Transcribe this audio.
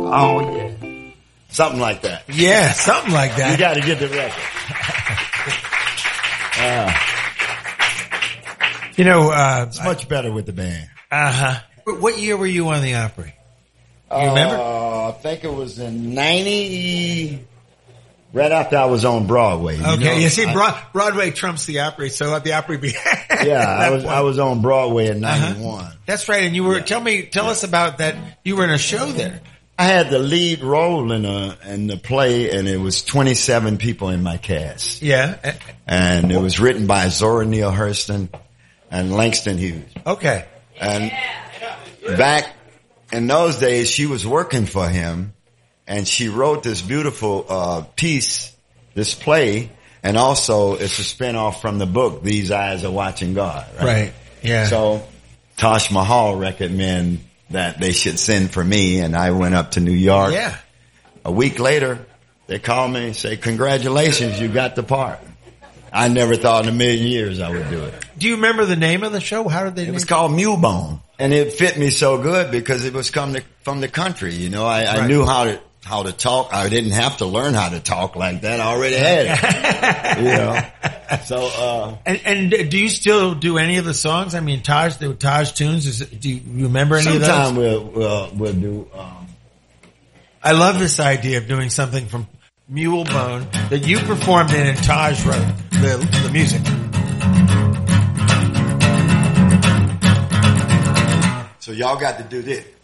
Oh, yeah. Something like that. Yeah, something like that. You got to get the record. It's much better with the band. Uh-huh. What year were you on the Opry? You remember? I think it was in 90, right after I was on Broadway. Okay, you see, Broadway trumps the Opry, so let the Opry be. I was on Broadway in 91. That's right, and you were, tell us about that, you were in a show there. I had the lead role in the play, and it was 27 people in my cast. Yeah. And it was written by Zora Neale Hurston and Langston Hughes. Okay. And back in those days, she was working for him, and she wrote this beautiful piece, this play, and also it's a spinoff from the book, These Eyes Are Watching God. Right. Yeah. So Taj Mahal recommended that they should send for me, and I went up to New York. Yeah. A week later, they called me and say, "Congratulations, you got the part." I never thought in a million years I would do it. Do you remember the name of the show? How did they? It was called Mulebone, and it fit me so good because it was from the country. You know, I knew how to talk. I didn't have to learn how to talk like that. I already had it. You know. So, and do you still do any of the songs? I mean, Taj tunes. Do you remember any of those? Sometime we'll do. I love this idea of doing something from Mulebone that you performed in and Taj wrote the music. So y'all got to do this.